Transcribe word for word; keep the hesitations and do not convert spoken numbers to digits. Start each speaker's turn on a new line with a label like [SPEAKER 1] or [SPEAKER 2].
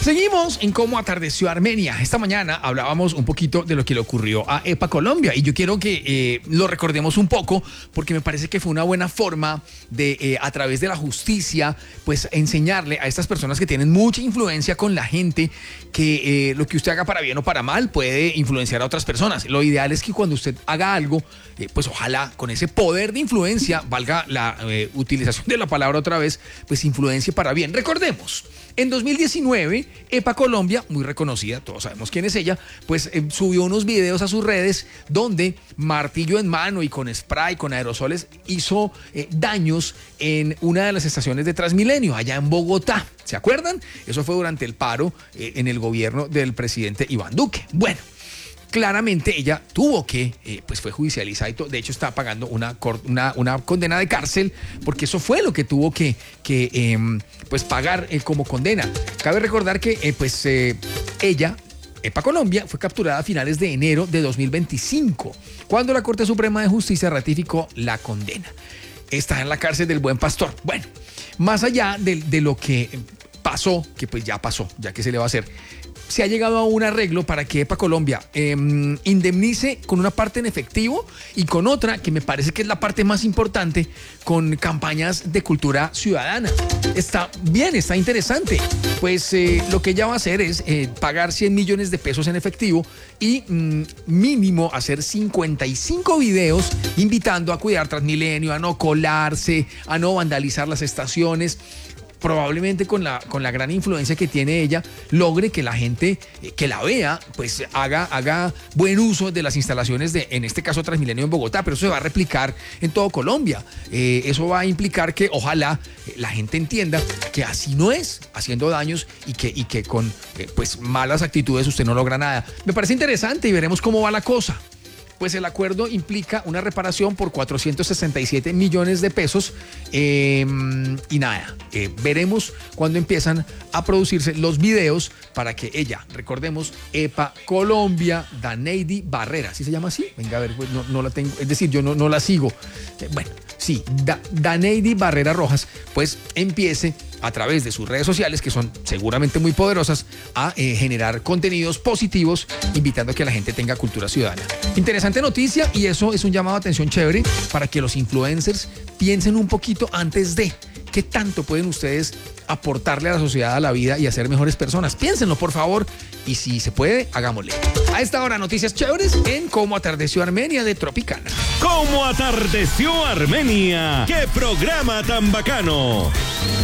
[SPEAKER 1] Seguimos en Cómo Atardeció Armenia. Esta mañana hablábamos un poquito de lo que le ocurrió a EPA Colombia y yo quiero que eh, lo recordemos un poco porque me parece que fue una buena forma de, eh, a través de la justicia, pues enseñarle a estas personas que tienen mucha influencia con la gente que eh, lo que usted haga para bien o para mal puede influenciar a otras personas. Lo ideal es que cuando usted haga algo, eh, pues ojalá con ese poder de influencia, valga la eh, utilización de la palabra otra vez, pues influencia para bien. Recordemos, en dos mil diecinueve, EPA Colombia, muy reconocida, todos sabemos quién es ella, pues eh, subió unos videos a sus redes donde martillo en mano y con spray, con aerosoles, hizo eh, daños en una de las estaciones de Transmilenio, allá en Bogotá. ¿Se acuerdan? Eso fue durante el paro eh, en el gobierno del presidente Iván Duque. Bueno, claramente ella tuvo que, eh, pues fue judicializada y todo. De hecho está pagando una, una, una condena de cárcel porque eso fue lo que tuvo que, que eh, pues pagar eh, como condena. Cabe recordar que eh, pues eh, ella, EPA Colombia, fue capturada a finales de enero de dos mil veinticinco, cuando la Corte Suprema de Justicia ratificó la condena. Está en la cárcel del Buen Pastor. Bueno, más allá de, de lo que pasó, que pues ya pasó, ya que se le va a hacer, se ha llegado a un arreglo para que EPA Colombia eh, indemnice con una parte en efectivo y con otra, que me parece que es la parte más importante, con campañas de cultura ciudadana. Está bien, está interesante. Pues eh, lo que ella va a hacer es eh, pagar cien millones de pesos en efectivo y mm, mínimo hacer cincuenta y cinco videos invitando a cuidar Transmilenio, a no colarse, a no vandalizar las estaciones. Probablemente con la, con la gran influencia que tiene ella, logre que la gente eh, que la vea, pues haga, haga buen uso de las instalaciones de, en este caso, Transmilenio en Bogotá, pero eso se va a replicar en todo Colombia. Eh, eso va a implicar que ojalá eh, la gente entienda que así no es, haciendo daños y que, y que con eh, pues malas actitudes usted no logra nada. Me parece interesante y veremos cómo va la cosa. Pues el acuerdo implica una reparación por cuatrocientos sesenta y siete millones de pesos eh, y nada, eh, veremos cuándo empiezan a producirse los videos para que ella, recordemos, EPA Colombia, Daneidi Barrera, ¿sí se llama así? Venga, a ver, pues no, no la tengo, es decir, yo no, no la sigo. Eh, bueno, sí, da, Daneidi Barrera Rojas, pues empiece a través de sus redes sociales, que son seguramente muy poderosas, a eh, generar contenidos positivos, invitando a que la gente tenga cultura ciudadana. Interesante noticia y eso es un llamado de atención chévere para que los influencers piensen un poquito antes de qué tanto pueden ustedes aportarle a la sociedad, a la vida y hacer mejores personas. Piénsenlo, por favor, y si se puede, hagámosle. A esta hora, noticias chéveres en Cómo Atardeció Armenia de Tropicana.
[SPEAKER 2] Cómo Atardeció Armenia. ¡Qué programa tan bacano!